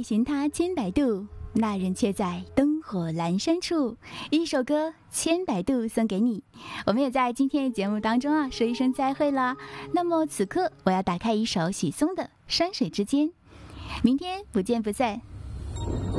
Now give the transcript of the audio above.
寻他千百度，那人却在灯火阑珊处。一首歌《千百度》送给你。我们也在今天的节目当中说一声再会啦。那么此刻我要打开一首许嵩的《山水之间》，明天不见不散。